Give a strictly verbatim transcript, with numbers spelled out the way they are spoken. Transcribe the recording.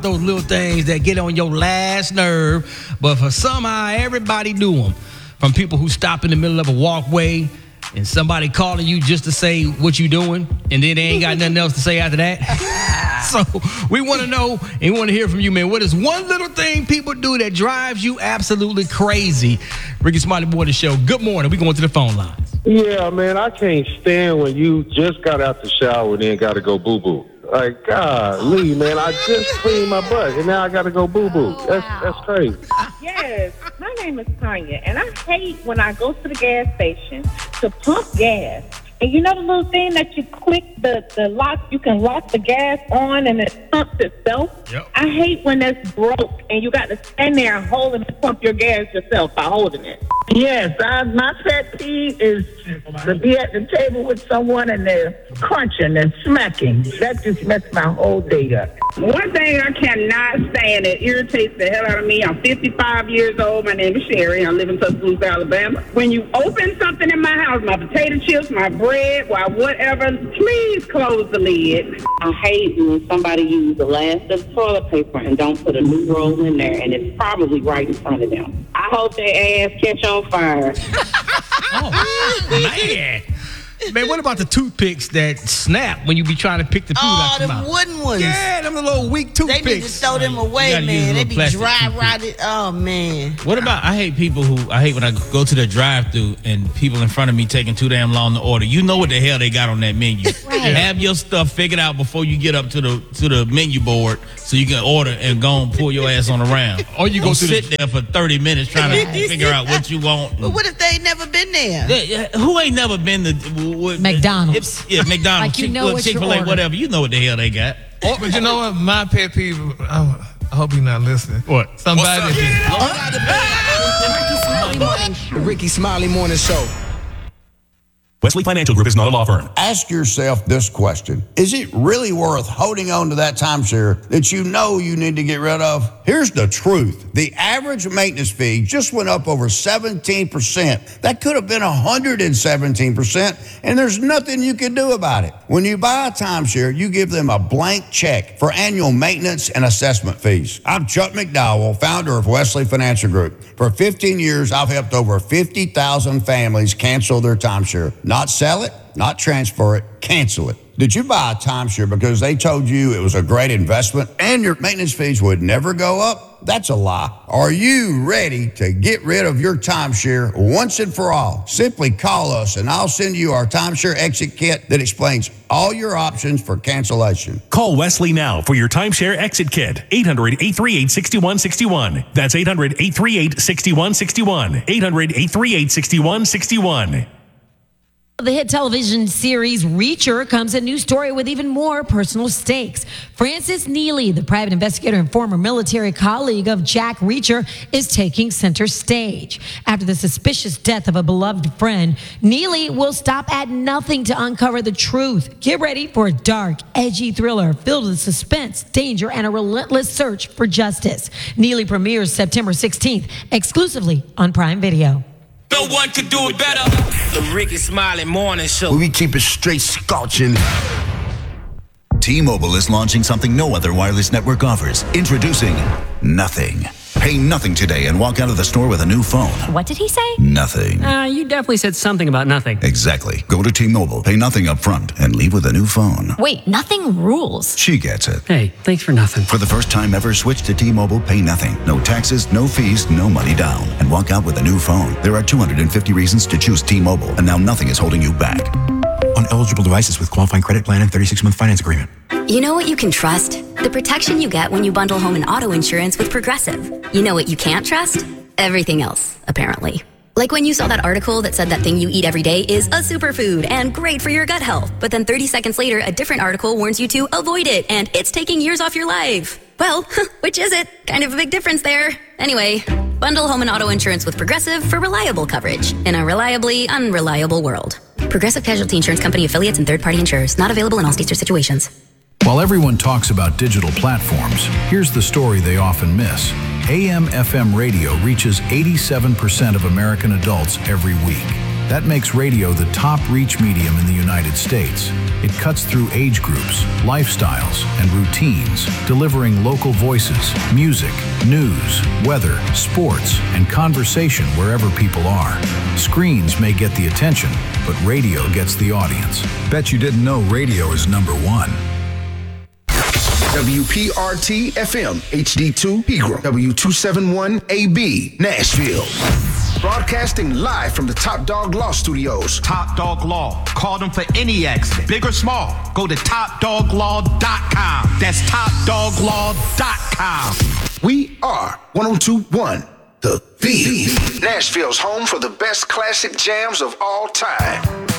Those little things that get on your last nerve, but for somehow everybody do them. From people who stop in the middle of a walkway and somebody calling you just to say what you doing, and then they ain't got nothing else to say after that. So we want to know and we want to hear from you, man. What is one little thing people do that drives you absolutely crazy? Ricky Smiley Morning Show. Good morning. We going to the phone lines. Yeah, man, I can't stand when you just got out the shower and then got to go boo-boo. Like, golly, man, I just cleaned my butt, and now I got to go boo-boo. Oh, that's, wow. that's crazy. Yes, my name is Tanya, and I hate when I go to the gas station to pump gas. And you know the little thing that you click the, the lock, you can lock the gas on and it pumps itself? Yep. I hate when that's broke and you got to stand there and hold it and pump your gas yourself by holding it. Yes, I, my pet peeve is to be at the table with someone and they're crunching and smacking. That just messes my whole day up. One thing I cannot stand, it irritates the hell out of me. I'm fifty-five years old. My name is Sherry. I live in Tuscaloosa, Alabama. When you open something in my house, my potato chips, my bread, why whatever, please close the lid. I hate when somebody uses the last of the toilet paper and don't put a new roll in there, and it's probably right in front of them. I hope their ass catch on fire. Oh, man. Man, what about the toothpicks that snap when you be trying to pick the food Oh, out your them mouth? wooden ones. Yeah, them little weak toothpicks. They need to throw them away, You gotta use a man. They little be plastic dry toothpick. rotted. Oh, man. What about, I hate people who, I hate when I go to the drive-thru and people in front of me taking too damn long to order. You know what the hell they got on that menu. Right. Have your stuff figured out before you get up to the to the menu board so you can order and go and pull your ass on around. Or you go Don't to the- sit there for thirty minutes trying to figure out what you want. But what if they ain't never been there? Yeah, yeah, who ain't never been to what, McDonald's. If, yeah, McDonald's, Like you know what you're Chick-fil-A, ordering. whatever. You know what the hell they got. Oh, but you know what? My pet peeve, I I hope you're not listening. What? Somebody. The Ricky Smiley Morning Show. Wesley Financial Group is not a law firm. Ask yourself this question. Is it really worth holding on to that timeshare that you know you need to get rid of? Here's the truth. The average maintenance fee just went up over seventeen percent. That could have been one hundred seventeen percent, and there's nothing you can do about it. When you buy a timeshare, you give them a blank check for annual maintenance and assessment fees. I'm Chuck McDowell, founder of Wesley Financial Group. For fifteen years, I've helped over fifty thousand families cancel their timeshare. Not sell it, not transfer it, cancel it. Did you buy a timeshare because they told you it was a great investment and your maintenance fees would never go up? That's a lie. Are you ready to get rid of your timeshare once and for all? Simply call us and I'll send you our timeshare exit kit that explains all your options for cancellation. Call Wesley now for your timeshare exit kit. eight hundred, eight three eight, six one six one. That's eight hundred, eight three eight, six one six one. eight hundred, eight three eight, six one six one. The hit television series Reacher comes a new story with even more personal stakes. Francis Neely, the private investigator and former military colleague of Jack Reacher, is taking center stage. After the suspicious death of a beloved friend, Neely will stop at nothing to uncover the truth. Get ready for a dark, edgy thriller filled with suspense, danger, and a relentless search for justice. Neely premieres September sixteenth, exclusively on Prime Video. No one could do it better. The Ricky Smiley Morning Show. We keep it straight scorching. T-Mobile is launching something no other wireless network offers. Introducing Nothing. Pay nothing today and walk out of the store with a new phone. What did he say? Nothing. Uh, you definitely said something about nothing. Exactly. Go to T-Mobile, pay nothing up front, and leave with a new phone. Wait, nothing rules. She gets it. Hey, thanks for nothing. For the first time ever, switch to T-Mobile, pay nothing. No taxes, no fees, no money down. And walk out with a new phone. There are two hundred fifty reasons to choose T-Mobile, and now nothing is holding you back. On eligible devices with qualifying credit plan and thirty-six month finance agreement. You know what you can trust? The protection you get when you bundle home and auto insurance with Progressive. You know what you can't trust? Everything else, apparently. Like when you saw that article that said that thing you eat every day is a superfood and great for your gut health, but then thirty seconds later, a different article warns you to avoid it and it's taking years off your life. Well, which is it? Kind of a big difference there. Anyway, bundle home and auto insurance with Progressive for reliable coverage in a reliably unreliable world. Progressive Casualty Insurance Company affiliates and third-party insurers. Not available in all states or situations. While everyone talks about digital platforms, here's the story they often miss. A M F M radio reaches eighty-seven percent of American adults every week. That makes radio the top reach medium in the United States. It cuts through age groups, lifestyles, and routines, delivering local voices, music, news, weather, sports, and conversation wherever people are. Screens may get the attention, but radio gets the audience. Bet you didn't know radio is number one. W P R T F M, H D two Pegram, W two seventy-one A B, Nashville. Broadcasting live from the Top Dog Law Studios. Top Dog Law. Call them for any accident, big or small. Go to top dog law dot com. That's top dog law dot com. We are one oh two point one, The Beat. Nashville's home for the best classic jams of all time.